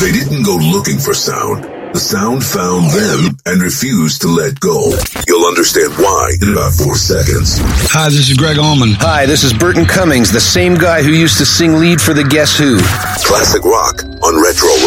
They didn't go looking for sound. The sound found them and refused to let go. You'll understand why in about 4 seconds. Hi, this is Greg Allman. Hi, this is Burton Cummings, the same guy who used to sing lead for the Guess Who. Classic rock on Retro